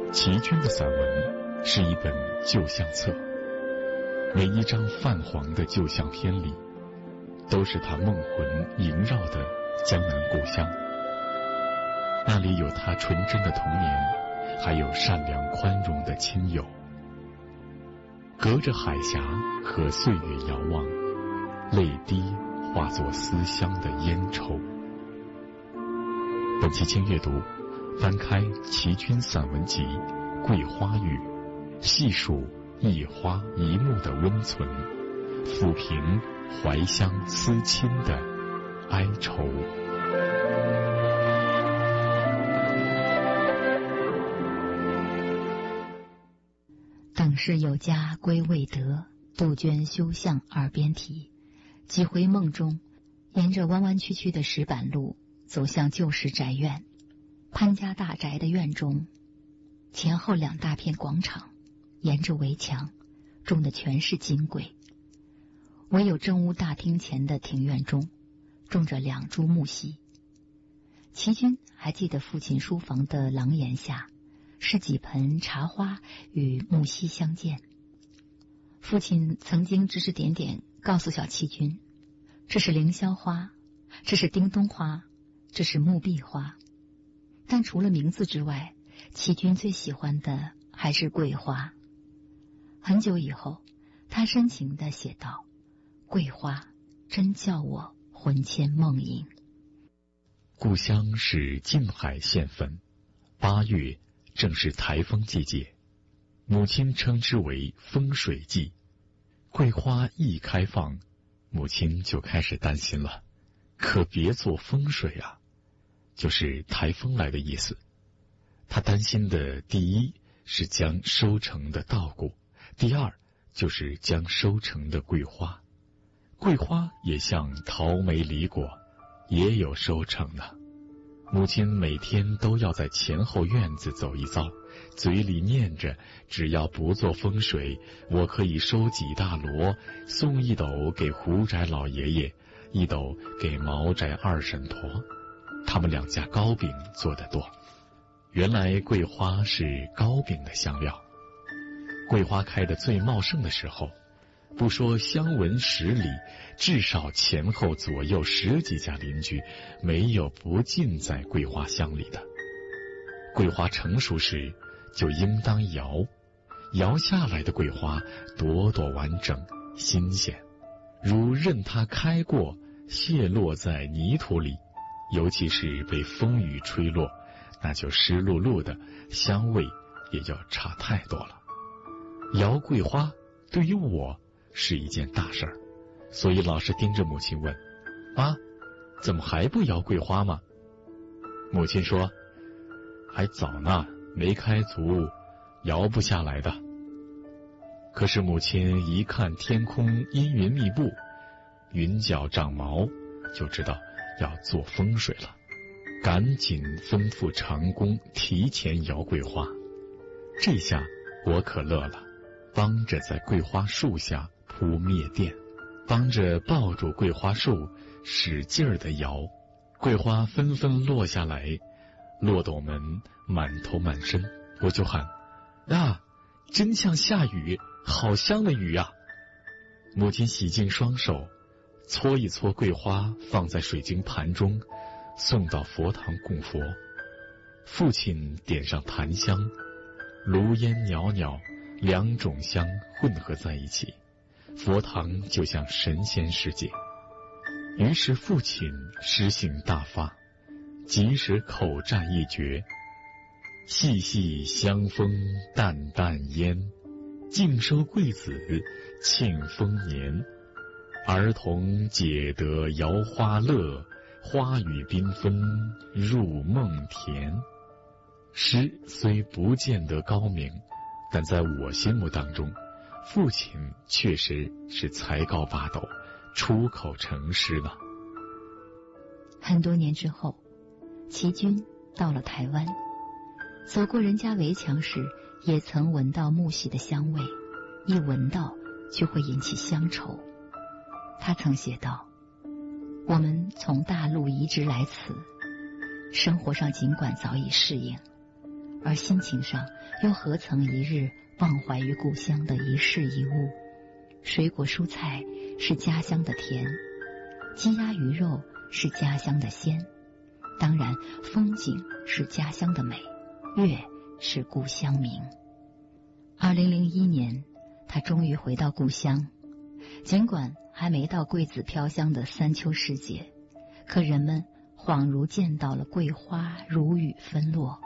齐君的散文是一本旧相册，每一张泛黄的旧相片里，都是他梦魂萦绕的江南故乡。那里有他纯真的童年，还有善良宽容的亲友。隔着海峡和岁月遥望，泪滴化作思乡的烟抽。本期轻阅读，翻开齐君散文集《桂花雨》，细数一花一木的温存，抚平怀乡思亲的哀愁。 等是有家归未得，杜鹃休向耳边啼。几回梦中，沿着弯弯曲曲的石板路走向旧时宅院。潘家大宅的院中，前后两大片广场，沿着围墙种的全是金桂，唯有正屋大厅前的庭院中种着两株木樨。齐君还记得父亲书房的廊檐下是几盆茶花与木樨相间。父亲曾经指指点点告诉小齐君，这是凌霄花，这是叮咚花，这是木碧花。但除了名字之外，齐君最喜欢的还是桂花。很久以后，他深情地写道：桂花真叫我魂牵梦萦。 故乡是静海县份，8月正是台风季节，母亲称之为风水季。桂花一开放，母亲就开始担心了，可别做风水啊，就是台风来的意思。她担心的第一是将收成的稻谷，第二就是将收成的桂花。桂花也像桃梅李果，也有收成呢。母亲每天都要在前后院子走一遭，嘴里念着，只要不做风水，我可以收几大箩，送一斗给胡宅老爷爷，一斗给毛宅二婶婆。他们两家糕饼做得多。原来桂花是糕饼的香料。桂花开得最茂盛的时候，不说香闻10里，至少前后左右10几家邻居没有不浸在桂花香里的。桂花成熟时就应当摇，摇下来的桂花朵朵完整新鲜，如任它开过泄落在泥土里，尤其是被风雨吹落，那就湿漉漉的，香味也就差太多了。摇桂花对于我是一件大事儿，所以老是盯着母亲问：妈，怎么还不摇桂花吗？母亲说：还早呢，没开足，摇不下来的。可是母亲一看天空阴云密布，云脚长毛，就知道要做风水了，赶紧吩咐长工提前摇桂花。这下我可乐了，帮着在桂花树下铺篾垫，帮着抱住桂花树使劲儿地摇，桂花纷纷落下来，落斗们满头满身，我就喊：啊，真像下雨，好香的雨啊！母亲洗净双手，搓一搓桂花放在水晶盘中，送到佛堂供佛。父亲点上檀香，炉烟袅袅，两种香混合在一起，佛堂就像神仙世界。于是父亲诗性大发，即时口占一绝：细细香风淡淡烟，尽收桂子庆丰年。儿童解得摇花乐，花雨缤纷入梦田。诗虽不见得高明，但在我心目当中，父亲确实是才高八斗，出口成诗呢。 很多年之后，齐君到了台湾，走过人家围墙时，也曾闻到木樨的香味，一闻到就会引起乡愁。他曾写道：我们从大陆移植来此，生活上尽管早已适应， 而心情上又何曾一日忘怀于故乡的一事一物？水果蔬菜是家乡的甜，鸡鸭鱼肉是家乡的鲜，当然风景是家乡的美，月是故乡明。2001年，他终于回到故乡，尽管还没到桂子飘香的三秋时节，可人们恍如见到了桂花如雨纷落。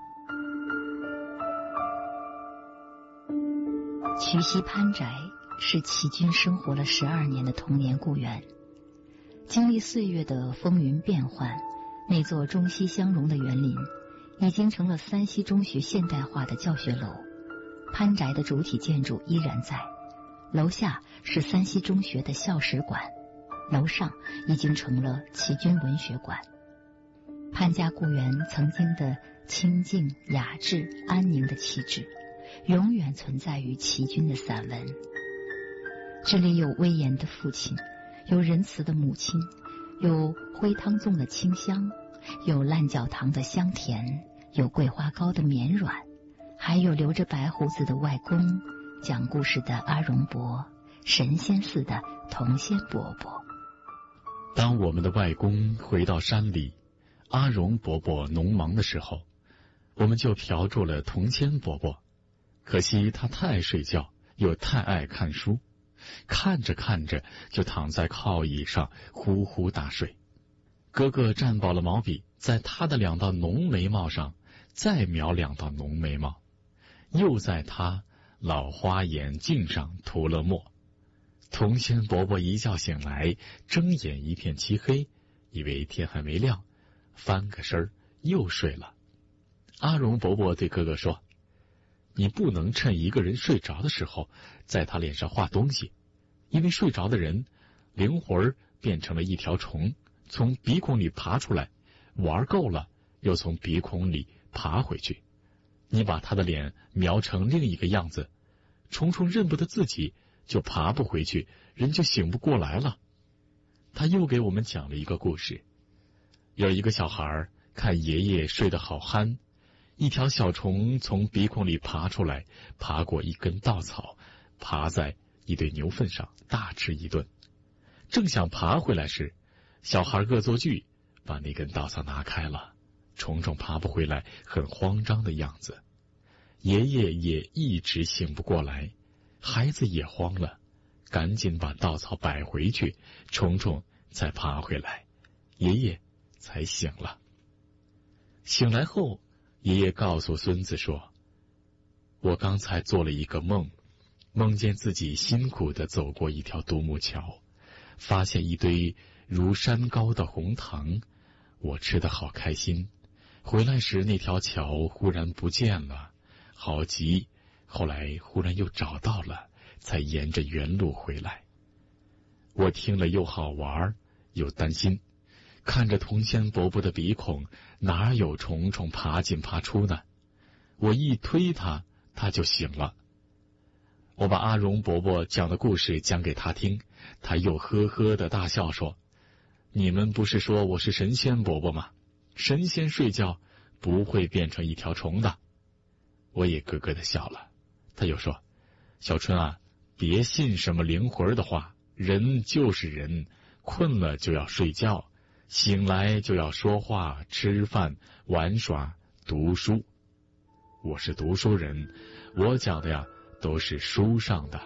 衢溪潘宅是齐军生活了12年的童年故园，经历岁月的风云变幻，那座中西相融的园林已经成了三溪中学现代化的教学楼。潘宅的主体建筑依然在，楼下是三溪中学的校史馆，楼上已经成了齐军文学馆。潘家故园曾经的清静、雅致、安宁的气质，永远存在于齐军的散文。这里有威严的父亲，有仁慈的母亲，有灰汤粽的清香，有烂角糖的香甜，有桂花糕的绵软，还有留着白胡子的外公，讲故事的阿荣伯，神仙似的童仙伯伯。 当我们的外公回到山里，阿荣伯伯农忙的时候，我们就嫖住了童仙伯伯。可惜他太爱睡觉，又太爱看书，看着看着就躺在靠椅上呼呼大睡。哥哥蘸饱了毛笔，在他的2道浓眉毛上再描2道浓眉毛，又在他老花眼镜上涂了墨。童仙伯伯一觉醒来，睁眼一片漆黑，以为天还没亮，翻个身又睡了。阿荣伯伯对哥哥说，你不能趁一个人睡着的时候在他脸上画东西，因为睡着的人灵魂变成了一条虫，从鼻孔里爬出来，玩够了又从鼻孔里爬回去。你把他的脸描成另一个样子，虫虫认不得自己，就爬不回去，人就醒不过来了。他又给我们讲了一个故事，有一个小孩看爷爷睡得好酣，一条小虫从鼻孔里爬出来，爬过一根稻草，爬在一堆牛粪上大吃一顿。正想爬回来时，小孩恶作剧把那根稻草拿开了，虫虫爬不回来，很慌张的样子。爷爷也一直醒不过来，孩子也慌了，赶紧把稻草摆回去，虫虫才爬回来，爷爷才醒了。醒来后，爷爷告诉孙子说，我刚才做了一个梦，梦见自己辛苦地走过一条独木桥，发现一堆如山高的红糖，我吃得好开心。回来时那条桥忽然不见了，好急，后来忽然又找到了，才沿着原路回来。我听了又好玩又担心，看着童仙伯伯的鼻孔，哪有虫虫爬进爬出呢？我一推他，他就醒了。我把阿荣伯伯讲的故事讲给他听，他又呵呵的大笑说，你们不是说我是神仙伯伯吗？神仙睡觉不会变成一条虫的。我也咯咯的笑了。他又说，小春啊，别信什么灵魂的话，人就是人，困了就要睡觉，醒来就要说话、吃饭、玩耍、读书。我是读书人，我讲的呀都是书上的。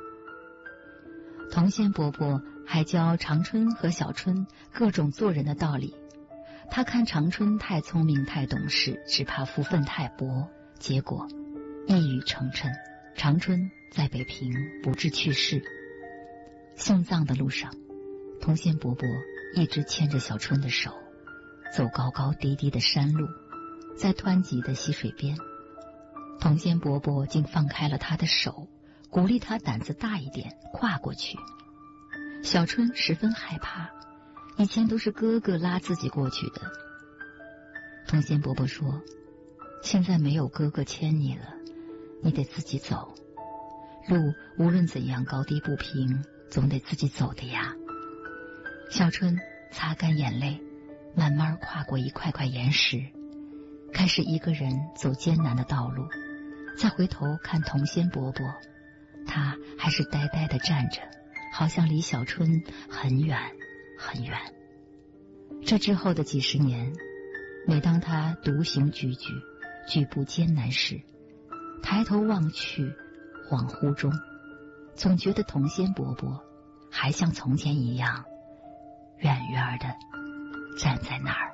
童仙伯伯还教长春和小春各种做人的道理。他看长春太聪明太懂事，只怕福分太薄，结果一语成谶。长春在北平不治去世。送葬的路上，童仙伯伯一直牵着小春的手，走高高低低的山路，在湍急的溪水边。童仙伯伯竟放开了他的手，鼓励他胆子大一点，跨过去。小春十分害怕，以前都是哥哥拉自己过去的。童仙伯伯说，现在没有哥哥牵你了，你得自己走，路无论怎样高低不平，总得自己走的呀。小春擦干眼泪，慢慢跨过一块块岩石， 开始一个人走艰难的道路，再回头看童仙伯伯，他还是呆呆地站着，好像离小春很远很远。这之后的几十年，每当他独行踽踽，举步艰难时，抬头望去，恍惚中总觉得童仙伯伯还像从前一样远远地站在那儿。